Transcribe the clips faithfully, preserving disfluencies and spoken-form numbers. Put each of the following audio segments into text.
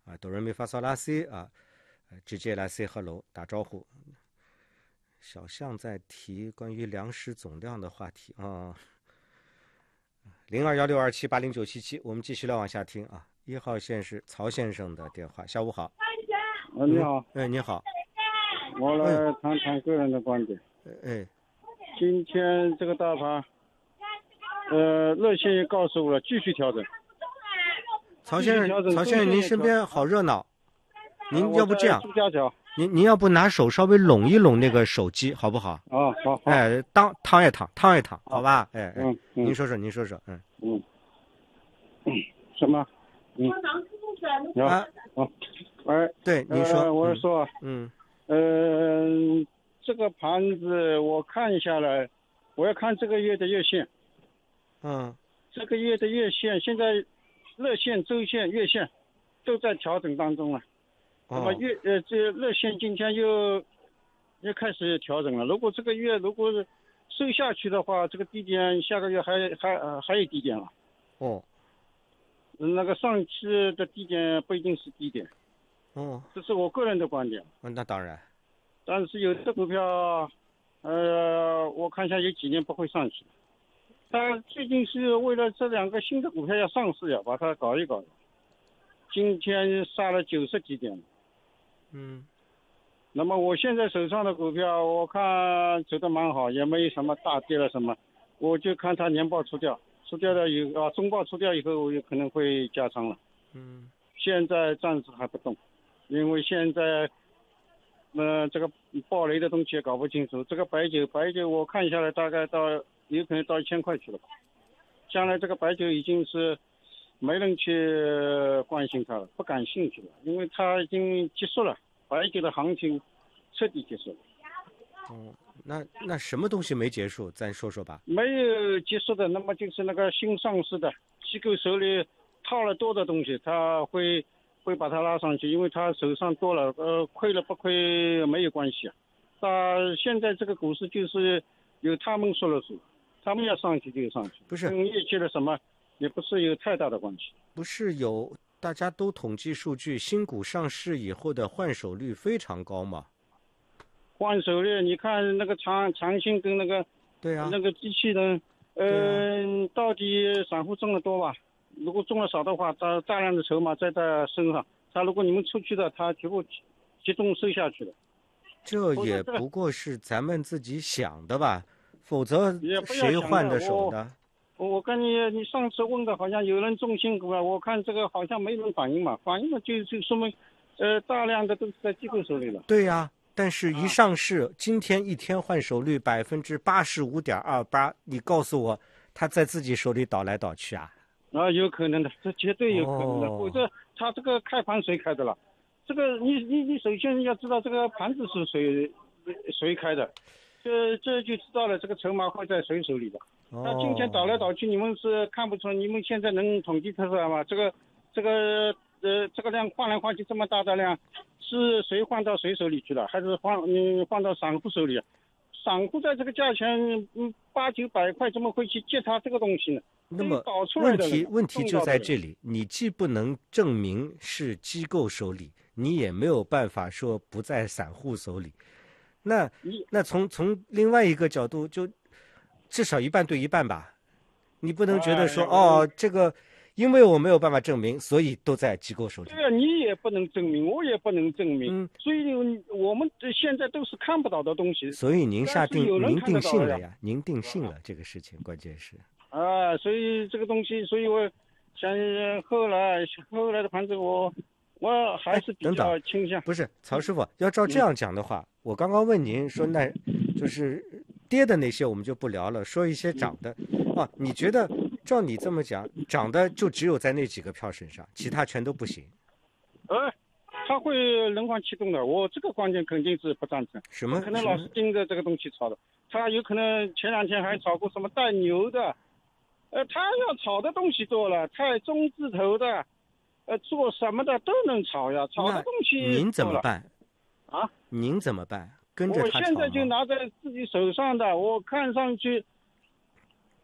啊，哆来咪发嗦拉西啊，直接来 say hello 打招呼。小象在提关于粮食总量的话题啊，零二幺六二七八零九七七，我们继续来往下听啊。一号线是曹先生的电话，下午好。 啊，你好。 哎，你好。 我来谈谈个人的观点。 哎， 今天这个大盘，呃，热线也告诉我了，继续调整。 曹先生，曹先生，您身边好热闹。您要不这样，您您要不拿手稍微拢一拢那个手机，好不好？ 啊，好。好哎，当躺一躺，躺一躺，好吧？哎哎， 嗯嗯， 您说说，您说说，嗯嗯，什么？嗯， 啊， 哦，哎， 对，您说， 呃、我说， 嗯， 呃，这个盘子我看下来，我要看这个月的月线。 嗯， 这个月的月线现在日线、周线、月线都在调整当中了。那么月呃，这日线今天又又开始调整了。如果这个月如果是收下去的话，这个低点下个月还还呃还有低点了。 哦， 那个上期的低点不一定是低点。 哦， 这是我个人的观点。 嗯，那当然。 但是有的股票，呃，我看一下有几年不会上去。它最近是为了这两个新的股票要上市呀，把它搞一搞。今天杀了九十几点。 嗯， 那么我现在手上的股票，我看走得蛮好，也没什么大跌了什么，我就看它年报出掉，出掉了以啊，中报出掉以后，我有可能会加仓了。 嗯， 现在暂时还不动，因为现在，呃，这个暴雷的东西也搞不清楚。这个白酒，白酒我看下来大概到有可能到一千块去了，将来这个白酒已经是没人去关心它了，不感兴趣了，因为它已经结束了，白酒的行情彻底结束了。 哦，那那什么东西没结束？咱说说吧。 没有结束的，那么就是那个新上市的机构手里套了多的东西，他会会把它拉上去，因为他手上多了，呃，亏了不亏没有关系啊。那现在这个股市就是由他们说了算，他们要上去就上去， 不是跟业绩的什么也不是有太大的关系。 不是有大家都统计数据，新股上市以后的换手率非常高吗？ 换手率，你看那个长长兴跟那个对啊， 那个机器人，嗯、呃，到底散户中的多吧？如果中的少的话，他大量的筹码在他身上，他如果你们出去的，他全部集中收下去了。 这也不过是咱们自己想的吧，否则谁换的手的？ 我我跟你，你上次问的好像有人中新股啊，我看这个好像没人反应嘛，反应了就就说明，呃，大量的都是在机构手里了。 对呀、啊，但是一上市，啊、今天一天换手率百分之八十五点二八，你告诉我，他在自己手里倒来倒去啊？ 啊，有可能的，这绝对有可能的， 哦、 否则他这个开盘谁开的了？这个你你你首先要知道这个盘子是谁谁开的，这这就知道了这个筹码会在谁手里的。那今天倒来倒去，你们是看不出，你们现在能统计出来吗？这个这个呃这个量换来换去这么大的量，是谁换到谁手里去了，还是换嗯换到散户手里？散户在这个价钱嗯八九百块，怎么会去借他这个东西呢？ 那么问题问题就在这里，你既不能证明是机构手里，你也没有办法说不在散户手里。那那从从另外一个角度，就至少一半对一半吧。你不能觉得说、哎、哦，这个因为我没有办法证明，所以都在机构手里。 对啊，你也不能证明，我也不能证明， 嗯、 所以我们现在都是看不到的东西。 所以您下定您定性了呀，您定性了这个事情，关键是。 啊，所以这个东西，所以我想后来后来的盘子我，我我还是比较倾向。 不是曹师傅，要照这样讲的话，嗯、我刚刚问您说，那就是跌的那些我们就不聊了，说一些涨的。啊，你觉得照你这么讲，涨的就只有在那几个票身上，其他全都不行？ 呃，他会轮换启动的，我这个观点肯定是不赞成。 什么？ 可能老是盯着这个东西炒的，他有可能前两天还炒过什么带牛的。呃，他要炒的东西多了，太中字头的，呃，做什么的都能炒呀，炒的东西您怎么办？ 啊？ 您怎么办？跟着他炒吗？ 我现在就拿在自己手上的，我看上去，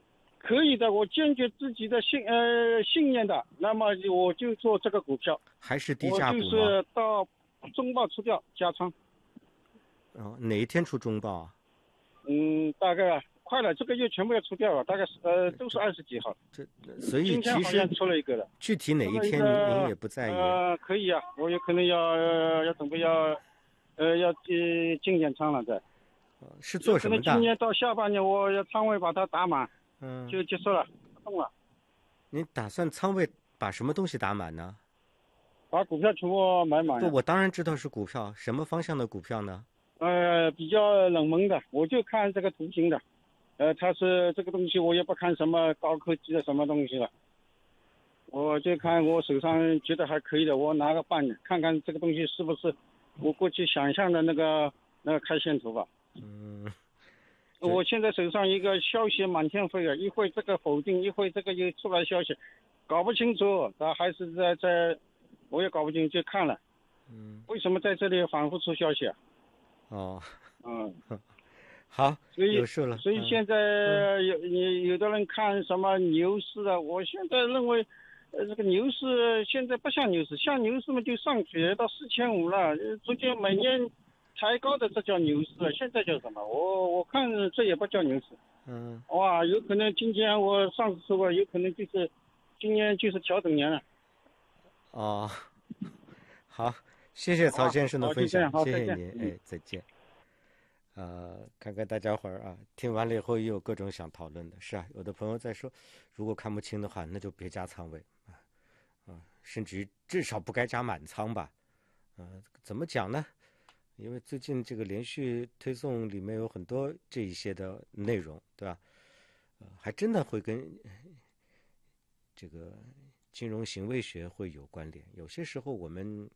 可以的，我坚决自己的信呃信念的，那么我就做这个股票。 还是低价股吗？ 我就是到中报出掉加仓。 哦，哪一天出中报啊？ 嗯，大概快了，这个月全部要出掉了，大概是呃都是二十几号。 这所以今天好像出了一个了。 具体哪一天您您也不在意？ 呃，可以啊，我有可能要、呃、要准备要呃要进进减仓了的。 是做什么的？ 可能今年到下半年我要仓位把它打满， 嗯， 就结束了，不动了。 您打算仓位把什么东西打满呢？ 把股票全部买满。 不，我当然知道是股票，什么方向的股票呢？ 呃，比较冷门的，我就看这个图形的，呃，它是这个东西，我也不看什么高科技的什么东西了，我就看我手上觉得还可以的，我拿个半年看看这个东西是不是我过去想象的那个那个开线图吧。 嗯， 我现在手上一个消息满天飞啊，一会这个否定，一会这个又出来消息，搞不清楚，他还是在在，我也搞不清，就看了， 嗯， 为什么在这里反复出消息啊？ 哦， 嗯， 好， 所以有事了。 所以现在有有有的人看什么牛市啊，我现在认为，呃，这个牛市现在不像牛市，像牛市嘛就上去到四千五了，逐渐每年抬高的，这叫牛市。现在叫什么？我我看这也不叫牛市。 嗯， 哇，有可能今年我上次说过，有可能就是今年就是调整年了。 哦，好。谢谢曹先生的分享，谢谢您，哎，再见。呃，看看大家伙儿啊，听完了以后也有各种想讨论的，是啊，有的朋友在说，如果看不清的话，那就别加仓位啊，啊，甚至于至少不该加满仓吧，呃，怎么讲呢？因为最近这个连续推送里面有很多这一些的内容，对吧？呃，还真的会跟这个金融行为学会有关联，有些时候我们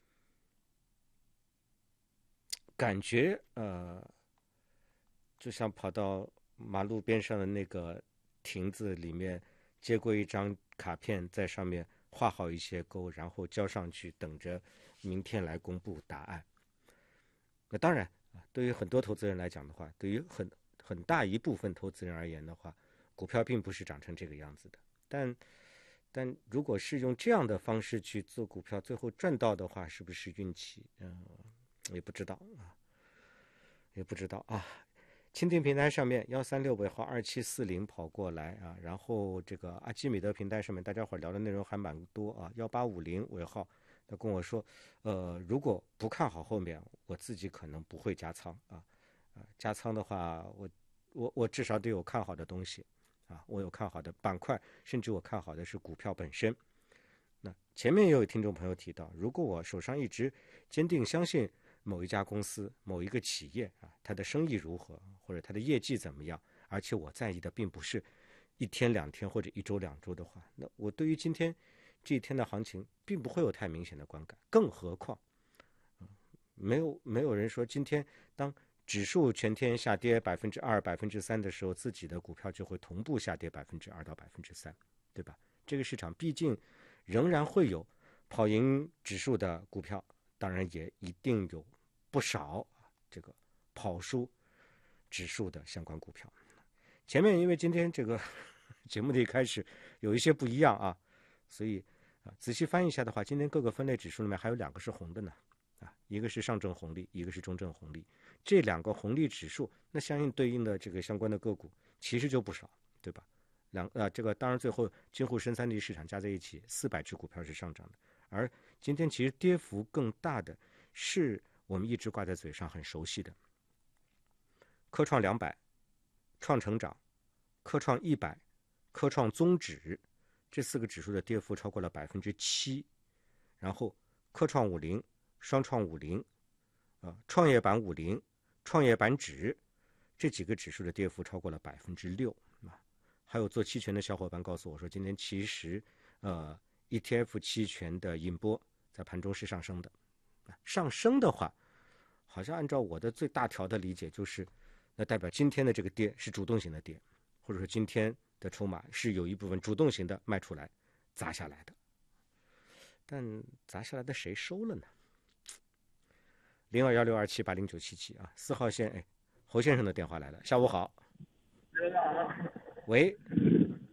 感觉呃，就像跑到马路边上的那个亭子里面接过一张卡片，在上面画好一些勾，然后交上去，等着明天来公布答案。那当然，对于很多投资人来讲的话，对于很很大一部分投资人而言的话，股票并不是长成这个样子的。但但如果是用这样的方式去做股票，最后赚到的话，是不是运气？嗯。也不知道啊，也不知道啊。蜻蜓平台上面幺三六尾号二七四零跑过来啊，然后这个阿基米德平台上面大家伙聊的内容还蛮多啊。幺八五零尾号他跟我说，呃，如果不看好后面，我自己可能不会加仓啊。啊，加仓的话，我我我至少得有看好的东西啊，我有看好的板块，甚至我看好的是股票本身。那前面也有听众朋友提到，如果我手上一直坚定相信某一家公司、某一个企业啊，它的生意如何，或者它的业绩怎么样，而且我在意的并不是一天两天或者一周两周的话，那我对于今天这一天的行情并不会有太明显的观感。更何况，嗯、没有没有人说今天当指数全天下跌百分之二、百分之三的时候，自己的股票就会同步下跌百分之二到百分之三，对吧？这个市场毕竟仍然会有跑赢指数的股票。当然也一定有不少这个跑输指数的相关股票。前面因为今天这个节目的一开始有一些不一样啊，所以啊仔细翻译一下的话，今天各个分类指数里面还有两个是红的呢，啊，一个是上证红利，一个是中证红利。这两个红利指数，那相应对应的这个相关的个股其实就不少，对吧？两啊，这个当然最后京沪深三地市场加在一起，四百只股票是上涨的。而今天其实跌幅更大的是我们一直挂在嘴上很熟悉的科创两百、创成长、科创一百、科创综指这四个指数的跌幅超过了百分之七，然后科创五零、双创五零、呃创业板五零、创业板指这几个指数的跌幅超过了百分之六啊。还有做期权的小伙伴告诉我说，今天其实呃。E T F 期权的引波在盘中是上升的，上升的话，好像按照我的最大条的理解，就是那代表今天的这个跌是主动型的跌，或者说今天的筹码是有一部分主动型的卖出来砸下来的，但砸下来的谁收了呢？零二幺六二七八零九七七啊，四号线，哎，侯先生的电话来了，下午好。喂。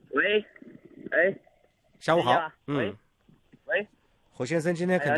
喂，哎， 下午好， 嗯，喂，喂， 侯先生今天肯定。